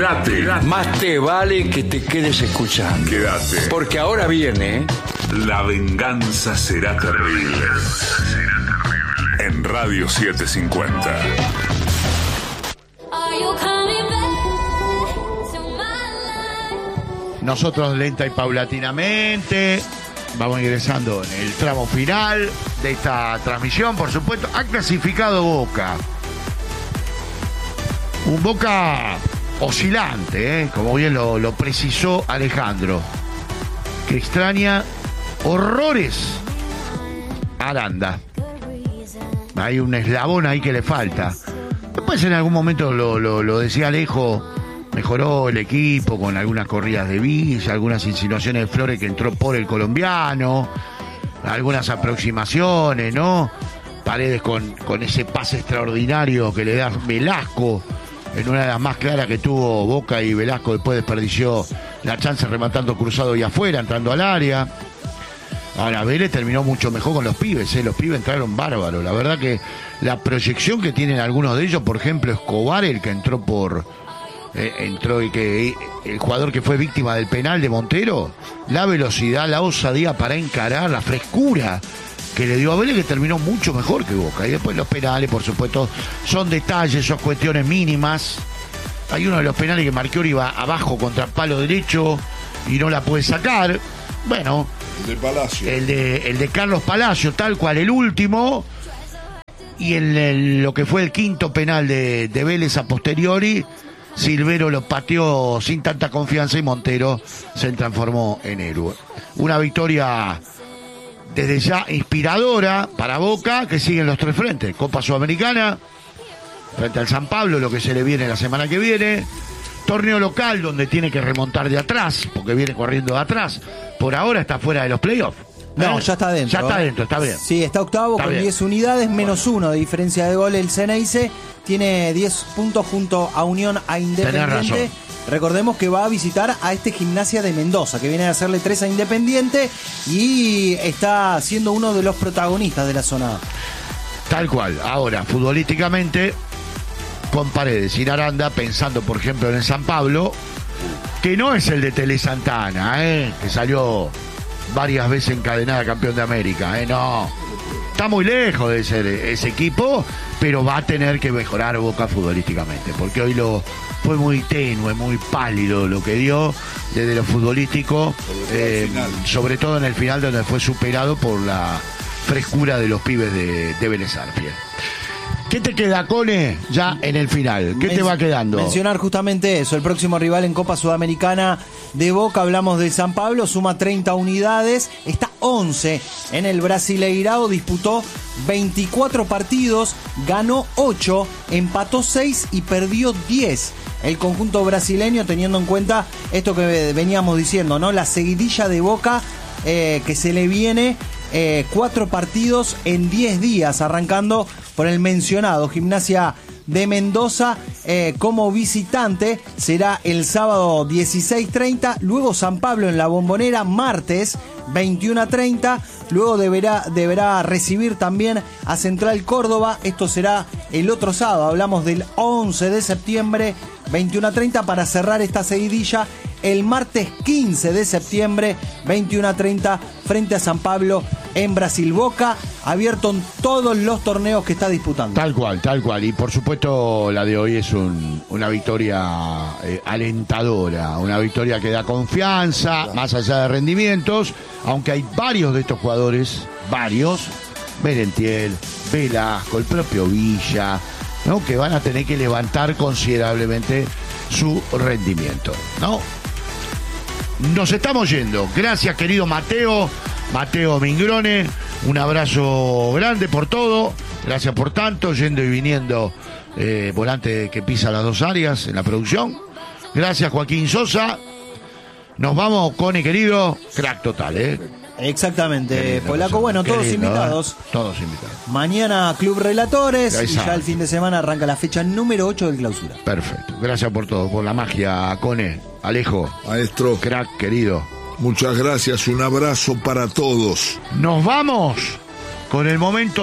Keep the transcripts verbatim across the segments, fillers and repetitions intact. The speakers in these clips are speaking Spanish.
Quédate. Más te vale que te quedes escuchando. Quédate. Porque ahora viene... La venganza será terrible. En Radio setecientos cincuenta. Nosotros lenta y paulatinamente vamos ingresando en el tramo final de esta transmisión. Por supuesto, ha clasificado Boca. Un Boca oscilante, ¿eh? Como bien lo, lo precisó Alejandro, que extraña horrores a Aranda. Hay un eslabón ahí que le falta. Después en algún momento lo, lo, lo decía Alejo, mejoró el equipo con algunas corridas de Villa, algunas insinuaciones de Flores que entró por el colombiano, algunas aproximaciones, ¿no? Paredes con, con ese pase extraordinario que le da Velasco, en una de las más claras que tuvo Boca, y Velasco después desperdició la chance rematando cruzado y afuera, entrando al área. Ahora, Vélez terminó mucho mejor con los pibes, ¿eh? Los pibes entraron bárbaros. La verdad que la proyección que tienen algunos de ellos, por ejemplo, Escobar, el que entró por... Eh, entró y que el jugador que fue víctima del penal de Montero, la velocidad, la osadía para encarar, la frescura que le dio a Vélez, que terminó mucho mejor que Boca. Y después los penales, por supuesto, son detalles, son cuestiones mínimas. Hay uno de los penales que Marchiori iba abajo contra el palo derecho y no la puede sacar. Bueno, el de Palacio, el de, el de Carlos Palacio, tal cual, el último. Y el, el, lo que fue el quinto penal de, de Vélez a posteriori, Silvero lo pateó sin tanta confianza y Montero se transformó en héroe. Una victoria desde ya inspiradora para Boca, que sigue en los tres frentes. Copa Sudamericana, frente al San Pablo, lo que se le viene la semana que viene. Torneo local donde tiene que remontar de atrás, porque viene corriendo de atrás. Por ahora está fuera de los playoffs. No, ¿Eh? ya está dentro. Ya está dentro, está bien. Sí, está octavo está con bien. diez unidades, menos uno de diferencia de gol el Ceneice. Tiene diez puntos junto a Unión a Independiente. Recordemos que va a visitar a este Gimnasia de Mendoza, que viene a hacerle tres a Independiente y está siendo uno de los protagonistas de la zona A. Tal cual. Ahora, futbolísticamente, con Paredes y Aranda, pensando por ejemplo en el San Pablo, que no es el de Tele Santana, ¿eh? Que salió varias veces encadenada campeón de América, ¿eh? No, está muy lejos de ser ese equipo, pero va a tener que mejorar Boca futbolísticamente, porque hoy lo fue muy tenue, muy pálido lo que dio desde lo futbolístico, sobre, eh, sobre todo en el final, donde fue superado por la frescura de los pibes de, de Vélez Sarsfield. ¿Qué te queda, Cone, ya en el final? ¿Qué Men- te va quedando? Mencionar justamente eso, el próximo rival en Copa Sudamericana de Boca, hablamos de San Pablo, suma treinta unidades, está once en el Brasileirao, disputó veinticuatro partidos, ganó ocho, empató seis y perdió diez. El conjunto brasileño, teniendo en cuenta esto que veníamos diciendo, ¿no? La seguidilla de Boca eh, que se le viene. Eh, cuatro partidos en diez días, arrancando por el mencionado Gimnasia de Mendoza eh, como visitante. Será el sábado dieciséis treinta, luego San Pablo en la Bombonera, martes veintiuno treinta, luego deberá, deberá recibir también a Central Córdoba. Esto será el otro sábado, hablamos del once de septiembre, veintiuno treinta, para cerrar esta seguidilla. El martes quince de septiembre, veintiuno treinta, frente a San Pablo en Brasil. Boca abierto en todos los torneos que está disputando. Tal cual, tal cual. Y por supuesto la de hoy es un, una victoria eh, alentadora, una victoria que da confianza, más allá de rendimientos, aunque hay varios de estos jugadores, varios, Merentiel, Velasco, el propio Villa, ¿no? Que van a tener que levantar considerablemente su rendimiento, ¿no? Nos estamos yendo. Gracias, querido Mateo, Mateo Mingrone. Un abrazo grande por todo. Gracias por tanto, yendo y viniendo, eh, volante que pisa las dos áreas en la producción. Gracias, Joaquín Sosa. Nos vamos, Cone, querido. Crack total, ¿eh? Exactamente, lindo, Polaco. Bueno, todos lindo, invitados. ¿eh? Todos invitados. Mañana Club Relatores. Exacto. Y ya el fin de semana arranca la fecha número ocho del Clausura. Perfecto. Gracias por todo, por la magia, Cone. Alejo. Maestro. Crack, querido. Muchas gracias. Un abrazo para todos. Nos vamos con el momento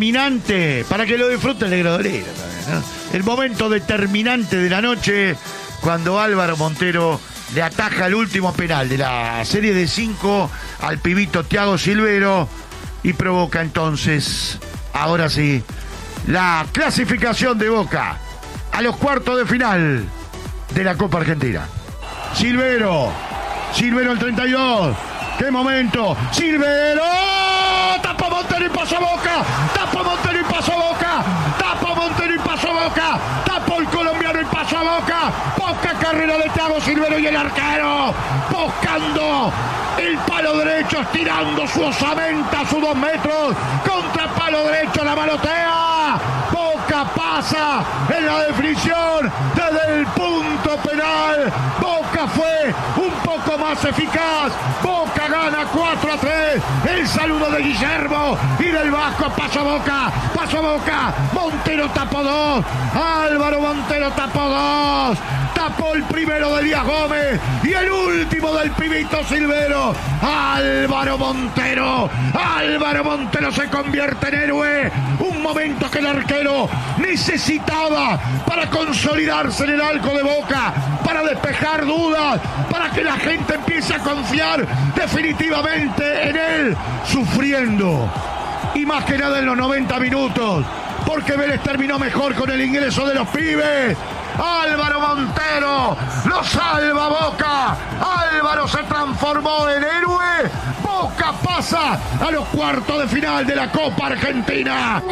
determinante, para que lo disfruten el negro Dolera también, ¿no? El momento determinante de la noche cuando Álvaro Montero le ataja el último penal de la serie de cinco al pibito Thiago Silvero y provoca entonces, ahora sí, la clasificación de Boca a los cuartos de final de la Copa Argentina. Silvero, Silvero el treinta y dos, qué momento, Silvero, tapa Montero y pasó Boca, tapa Montero y pasó Boca, tapa Montero y pasó Boca, tapó el colombiano y pasó a Boca, poca carrera de Thiago Silvero y el arquero, buscando el palo derecho, estirando su osamenta a sus dos metros, contra palo derecho, la manotea, Boca pasa en la definición desde el punto penal, Boca fue un poco más eficaz, Boca gana cuatro a tres, el saludo de Guillermo y del Vasco, paso Boca, paso Boca, Montero tapó dos, Álvaro Montero tapó dos, tapó el primero de Elías Gómez y el último del pibito Silvero, Álvaro Montero, Álvaro Montero se convierte en héroe, un momento que el arquero necesitaba para consolidarse en el arco de Boca, para despejar dudas, para que la gente empiece a confiar definitivamente en él, sufriendo, y más que nada en los noventa minutos, porque Vélez terminó mejor con el ingreso de los pibes. Álvaro Montero lo salva Boca, Álvaro se transformó en héroe, Boca pasa a los cuartos de final de la Copa Argentina.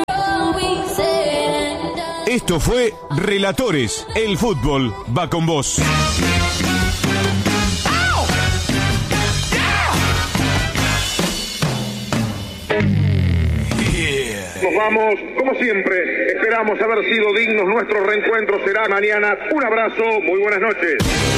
Esto fue Relatores, el fútbol va con vos. Nos vamos, como siempre, esperamos haber sido dignos, nuestro reencuentro será mañana. Un abrazo, muy buenas noches.